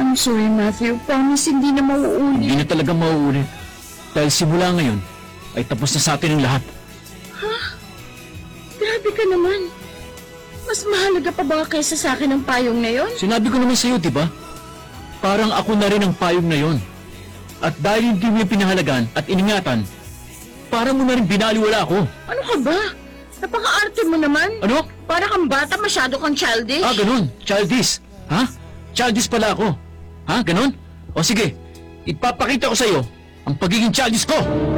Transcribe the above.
I'm sorry, Matthew. Promise, hindi na mauulit. Hindi na talaga mauulit. Dahil simula ngayon, ay tapos na sa atin ang lahat. Grabe ka naman. Mas mahalaga pa ba kaysa sa akin ang payong na yon? Sinabi ko naman sa'yo, di ba? Parang ako na rin ang payong na yon. At dahil hindi mo yung pinahalagan at iningatan, parang mo na rin binaliwala ako. Ano ka ba? Napaka-arte mo naman. Ano? Para kang bata, masyado kang childish. Ganun. Childish. Ha? Childish pala ako. Ha? Ganun? O sige, ipapakita ko sa'yo ang pagiging childish ko.